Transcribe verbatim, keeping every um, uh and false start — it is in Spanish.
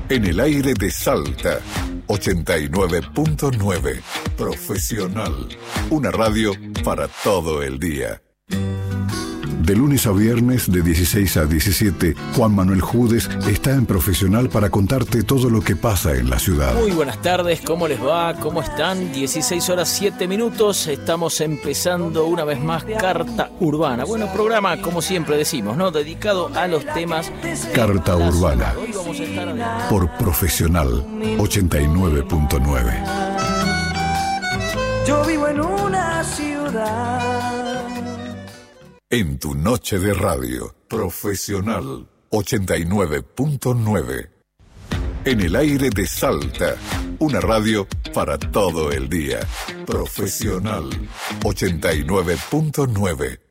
En el aire de Salta, ochenta y nueve punto nueve. Profesional. Una radio para todo el día. De lunes a viernes, de dieciséis a diecisiete, Juan Manuel Judes está en Profesional para contarte todo lo que pasa en la ciudad. Muy buenas tardes, ¿cómo les va? ¿Cómo están? dieciséis horas siete minutos, estamos empezando una vez más Carta Urbana. Bueno, programa, como siempre decimos, ¿no? Dedicado a los temas... Carta Urbana. Hoy vamos a estar... Por Profesional, ochenta y nueve punto nueve. Yo vivo en una ciudad... En tu noche de radio, Profesional, ochenta y nueve punto nueve. En el aire de Salta, una radio para todo el día. Profesional, ochenta y nueve punto nueve.